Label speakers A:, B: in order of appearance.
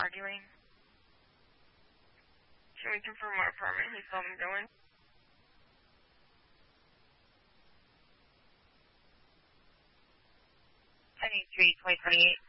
A: arguing. Should we confirm what apartment he saw them going? I need 3, 2028.